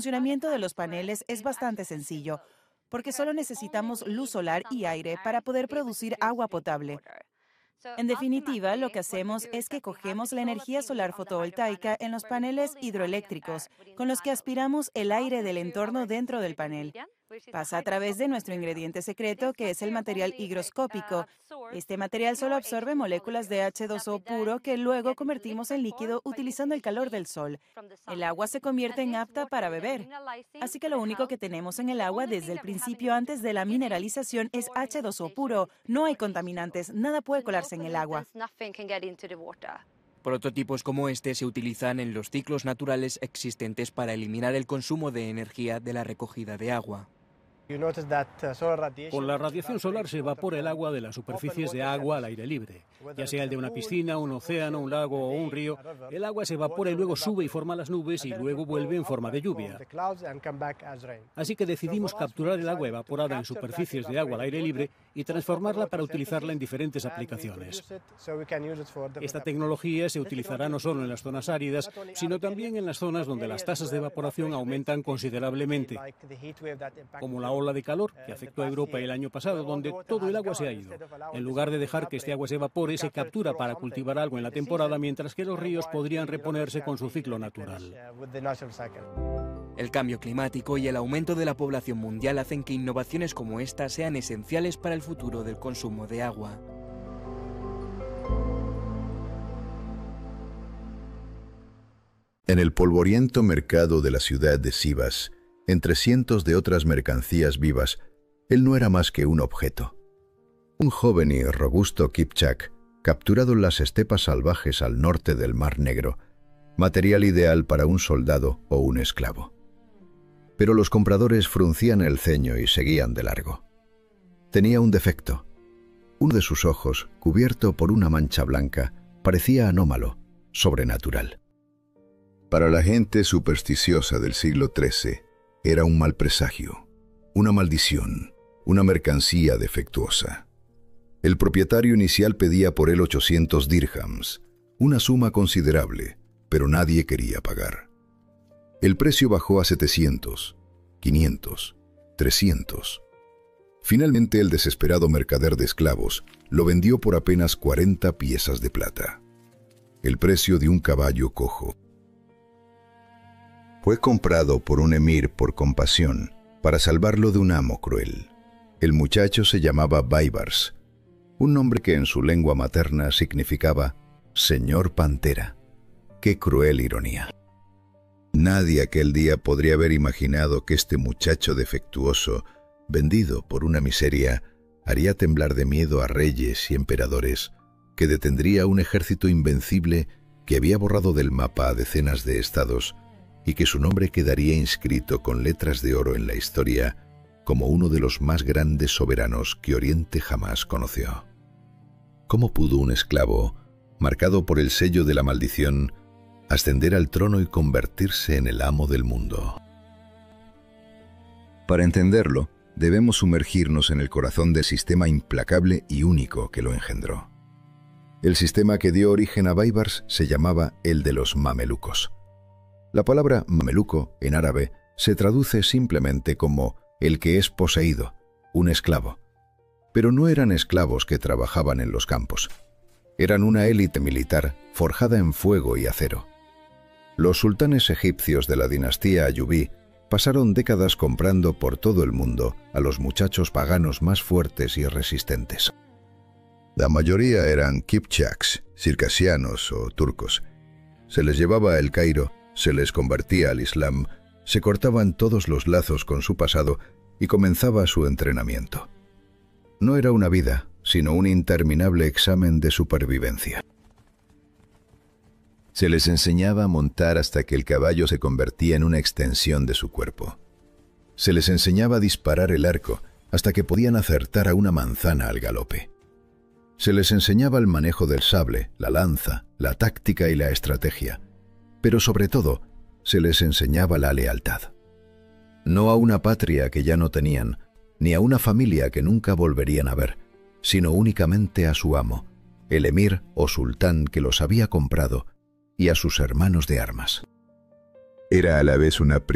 funcionamiento de los paneles es bastante sencillo, porque solo necesitamos luz solar y aire para poder producir agua potable. En definitiva, lo que hacemos es que cogemos la energía solar fotovoltaica en los paneles hidroeléctricos, con los que aspiramos el aire del entorno dentro del panel. Pasa a través de nuestro ingrediente secreto, que es el material higroscópico. Este material solo absorbe moléculas de H2O puro que luego convertimos en líquido utilizando el calor del sol. El agua se convierte en apta para beber. Así que lo único que tenemos en el agua desde el principio antes de la mineralización es H2O puro. No hay contaminantes, nada puede colarse en el agua. Prototipos como este se utilizan en los ciclos naturales existentes para eliminar el consumo de energía de la recogida de agua. Con la radiación solar se evapora el agua de las superficies de agua al aire libre, ya sea el de una piscina, un océano, un lago o un río. El agua se evapora y luego sube y forma las nubes y luego vuelve en forma de lluvia. Así que decidimos capturar el agua evaporada en superficies de agua al aire libre y transformarla para utilizarla en diferentes aplicaciones. Esta tecnología se utilizará no solo en las zonas áridas, sino también en las zonas donde las tasas de evaporación aumentan considerablemente, como la ola de calor que afectó a Europa el año pasado, donde todo el agua se ha ido. En lugar de dejar que este agua se evapore, se captura para cultivar algo en la temporada, mientras que los ríos podrían reponerse con su ciclo natural. El cambio climático y el aumento de la población mundial hacen que innovaciones como esta sean esenciales para el futuro del consumo de agua. En el polvoriento mercado de la ciudad de Sivas, entre cientos de otras mercancías vivas, él no era más que un objeto. Un joven y robusto Kipchak, capturado en las estepas salvajes al norte del Mar Negro, material ideal para un soldado o un esclavo. Pero los compradores fruncían el ceño y seguían de largo. Tenía un defecto. Uno de sus ojos, cubierto por una mancha blanca, parecía anómalo, sobrenatural. Para la gente supersticiosa del siglo XIII, era un mal presagio, una maldición, una mercancía defectuosa. El propietario inicial pedía por él 800 dirhams, una suma considerable, pero nadie quería pagar. El precio bajó a 700, 500, 300. Finalmente el desesperado mercader de esclavos lo vendió por apenas 40 piezas de plata, el precio de un caballo cojo. Fue comprado por un emir por compasión para salvarlo de un amo cruel. El muchacho se llamaba Baibars, un nombre que en su lengua materna significaba Señor Pantera. ¡Qué cruel ironía! Nadie aquel día podría haber imaginado que este muchacho defectuoso, vendido por una miseria, haría temblar de miedo a reyes y emperadores, que detendría un ejército invencible que había borrado del mapa a decenas de estados, y que su nombre quedaría inscrito con letras de oro en la historia como uno de los más grandes soberanos que Oriente jamás conoció. ¿Cómo pudo un esclavo, marcado por el sello de la maldición, ascender al trono y convertirse en el amo del mundo? Para entenderlo, debemos sumergirnos en el corazón del sistema implacable y único que lo engendró. El sistema que dio origen a Baibars se llamaba el de los mamelucos. La palabra mameluco, en árabe, se traduce simplemente como el que es poseído, un esclavo. Pero no eran esclavos que trabajaban en los campos. Eran una élite militar forjada en fuego y acero. Los sultanes egipcios de la dinastía Ayubí pasaron décadas comprando por todo el mundo a los muchachos paganos más fuertes y resistentes. La mayoría eran Kipchaks, circasianos o turcos. Se les llevaba a El Cairo, se les convertía al Islam, se cortaban todos los lazos con su pasado y comenzaba su entrenamiento. No era una vida, sino un interminable examen de supervivencia. Se les enseñaba a montar hasta que el caballo se convertía en una extensión de su cuerpo. Se les enseñaba a disparar el arco hasta que podían acertar a una manzana al galope. Se les enseñaba el manejo del sable, la lanza, la táctica y la estrategia. Pero sobre todo, se les enseñaba la lealtad. No a una patria que ya no tenían, ni a una familia que nunca volverían a ver, sino únicamente a su amo, el emir o sultán que los había comprado, y a sus hermanos de armas. Era a la vez una